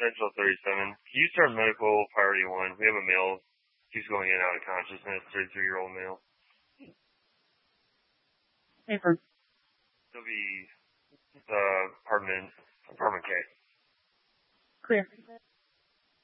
Central 37. Can you start medical priority 1? We have a male. He's going in and out of consciousness, 33-year-old male. Paper. It'll be apartment K. Clear.